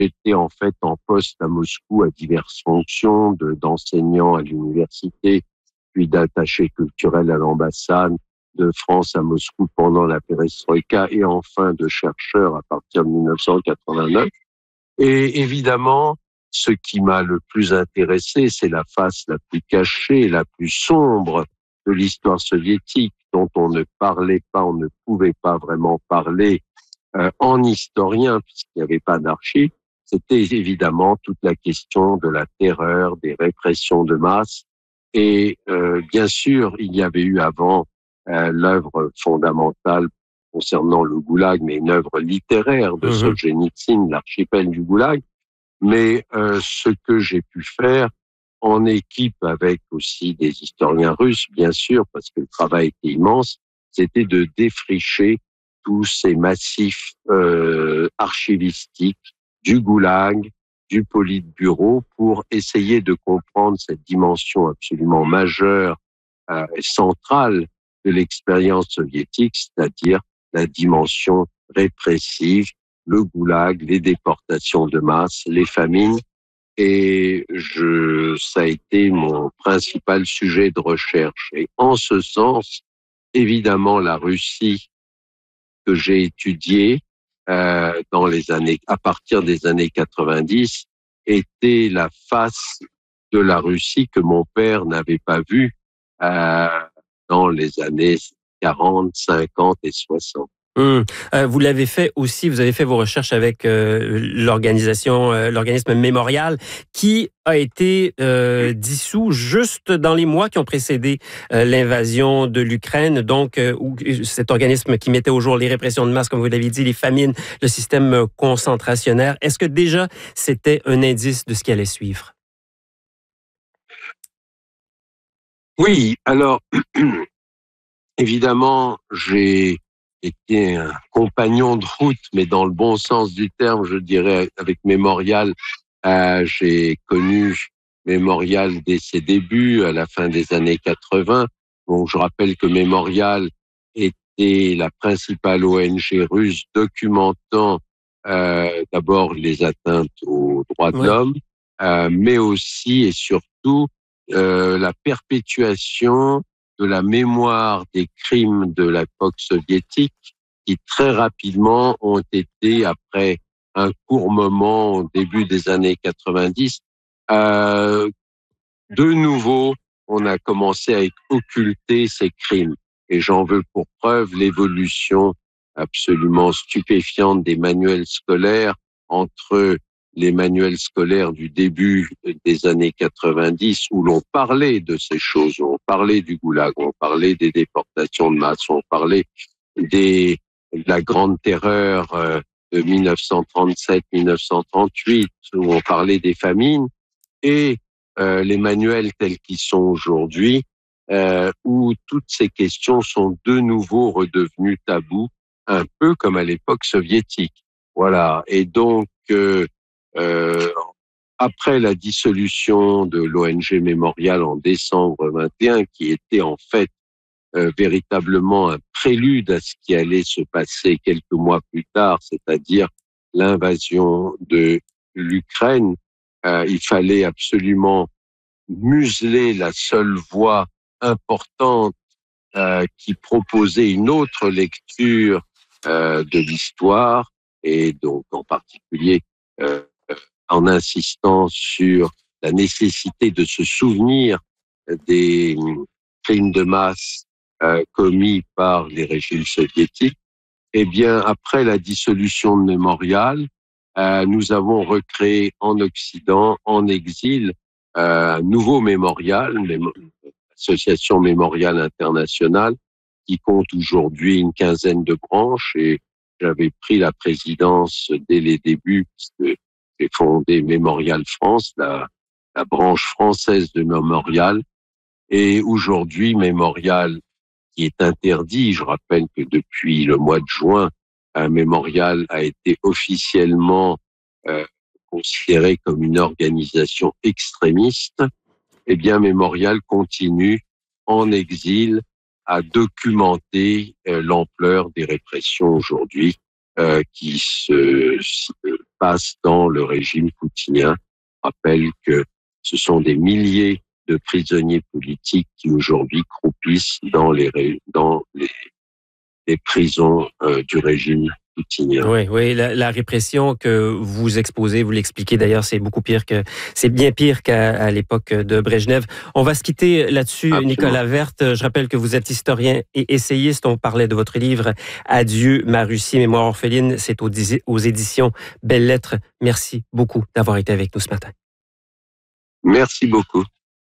j'étais en fait en poste à Moscou à diverses fonctions d'enseignant à l'université, puis d'attaché culturel à l'ambassade de France à Moscou pendant la perestroïka et enfin de chercheur à partir de 1989. Et évidemment, ce qui m'a le plus intéressé, c'est la face la plus cachée, la plus sombre de l'histoire soviétique, dont on ne parlait pas, on ne pouvait pas vraiment parler en historien, puisqu'il n'y avait pas d'archives. C'était évidemment toute la question de la terreur, des répressions de masse. Et bien sûr, il y avait eu avant l'œuvre fondamentale concernant le Goulag, mais une œuvre littéraire de Solzhenitsyn, l'archipel du Goulag. Mais ce que j'ai pu faire en équipe avec aussi des historiens russes, bien sûr, parce que le travail était immense, c'était de défricher tous ces massifs archivistiques du Goulag, du Politburo, pour essayer de comprendre cette dimension absolument majeure et centrale de l'expérience soviétique, c'est-à-dire la dimension répressive, le Goulag, les déportations de masse, les famines. Et ça a été mon principal sujet de recherche. Et en ce sens, évidemment, la Russie que j'ai étudiée à partir des années 90 était la face de la Russie que mon père n'avait pas vue dans les années 40, 50 et 60. Vous l'avez fait aussi, vous avez fait vos recherches avec l'organisme Mémorial, qui a été dissous juste dans les mois qui ont précédé l'invasion de l'Ukraine, donc où cet organisme qui mettait au jour les répressions de masse, comme vous l'avez dit, les famines, le système concentrationnaire. Est-ce que déjà c'était un indice de ce qui allait suivre? Oui, alors évidemment, j'ai été un compagnon de route, mais dans le bon sens du terme, je dirais, avec Mémorial. J'ai connu Mémorial dès ses débuts, à la fin des années 80. Bon, je rappelle que Mémorial était la principale ONG russe documentant d'abord les atteintes aux droits de l'homme, mais aussi et surtout la perpétuation de la mémoire des crimes de l'époque soviétique qui très rapidement ont été, après un court moment au début des années 90, de nouveau, on a commencé à occulter ces crimes. Et j'en veux pour preuve l'évolution absolument stupéfiante des manuels scolaires entre les manuels scolaires du début des années 90 où l'on parlait de ces choses, on parlait du goulag, on parlait des déportations de masse, on parlait de la grande terreur de 1937-1938 où on parlait des famines, et les manuels tels qu'ils sont aujourd'hui, où toutes ces questions sont de nouveau redevenues tabous, un peu comme à l'époque soviétique. Voilà. Et donc, après la dissolution de l'ONG Mémorial en décembre 21, qui était en fait véritablement un prélude à ce qui allait se passer quelques mois plus tard, c'est-à-dire l'invasion de l'Ukraine, il fallait absolument museler la seule voix importante qui proposait une autre lecture de l'histoire, et donc en particulier en insistant sur la nécessité de se souvenir des crimes de masse commis par les régimes soviétiques. Eh bien, après la dissolution de Mémorial, nous avons recréé en Occident, en exil, un nouveau mémorial, l'Association Mémorial Internationale, qui compte aujourd'hui une quinzaine de branches, et j'avais pris la présidence dès les débuts, puisque j'ai fondé Mémorial France, la branche française de Mémorial. Et aujourd'hui, Mémorial, qui est interdit, je rappelle que depuis le mois de juin, un Mémorial a été officiellement considéré comme une organisation extrémiste. Eh bien, Mémorial continue en exil à documenter l'ampleur des répressions aujourd'hui qui se passe dans le régime poutinien. Je rappelle que ce sont des milliers de prisonniers politiques qui aujourd'hui croupissent dans les prisons du régime poutinien. Oui, oui, la répression que vous exposez, vous l'expliquez d'ailleurs, c'est bien pire qu'à l'époque de Brejnev. On va se quitter là-dessus, absolument. Nicolas Werth. Je rappelle que vous êtes historien et essayiste. On parlait de votre livre Adieu ma Russie, mémoire orpheline. C'est aux éditions Belles Lettres. Merci beaucoup d'avoir été avec nous ce matin. Merci beaucoup.